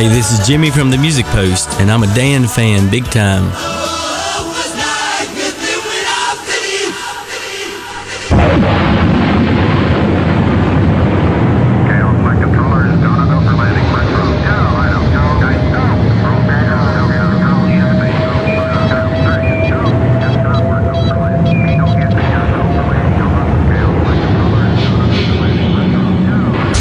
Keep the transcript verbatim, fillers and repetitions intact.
Hey, this is Jimmy from the Music Post, and I'm a Dan fan big time.